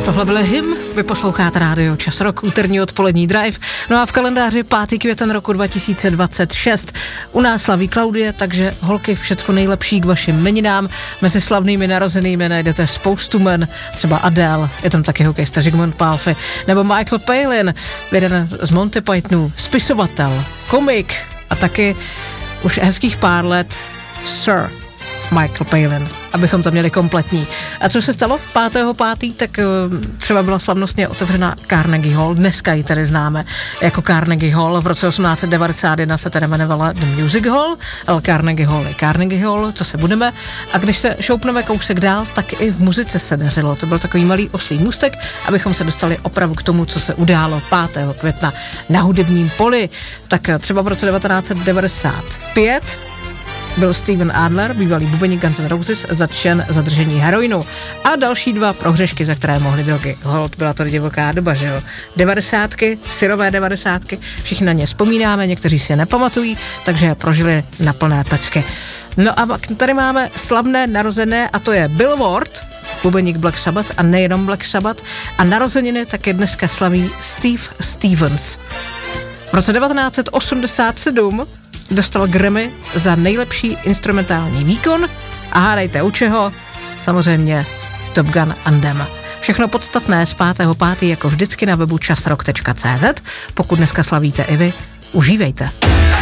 Tohle byl hymn, vy posloucháte rádio Čas Rock, úterní odpolední drive, no a v kalendáři 5. květen roku 2026. U nás slaví Klaudie, takže holky, všecko nejlepší k vašim jmeninám. Mezi slavnými narozenými najdete spoustu men, třeba Adele, je tam taky hokejista Zsigmund Palffy, nebo Michael Palin, jeden z Monty Pythonů, spisovatel, komik a taky už hezkých pár let Sir Michael Palin, abychom to měli kompletní. A co se stalo 5.5., tak třeba byla slavnostně otevřena Carnegie Hall, dneska ji tady známe jako Carnegie Hall, v roce 1891 se tedy jmenovala The Music Hall, ale Carnegie Hall je Carnegie Hall, co se budeme. A když se šoupneme kousek dál, tak i v muzice se dařilo. To byl takový malý oslý můstek, abychom se dostali opravdu k tomu, co se událo 5. května na hudebním poli. Tak třeba v roce 1995 byl Steven Adler, bývalý bubeník Guns N' Roses, zatčen za držení heroinu. A další 2 prohřešky, za které mohly drogy. Holt, byla to divoká doba, že jo? 90, syrové 90, všichni na ně vzpomínáme, někteří si je nepamatují, takže je prožili na plné pecky. No a tady máme slavné narozené a to je Bill Ward, bubeník Black Sabbath a nejenom Black Sabbath. A narozeniny také dneska slaví Steve Stevens. V roce 1987 dostal Grammy za nejlepší instrumentální výkon a hádejte u čeho? Samozřejmě Top Gun Anthem. Všechno podstatné z 5.5. jako vždycky na webu časrock.cz. Pokud dneska slavíte i vy, užívejte.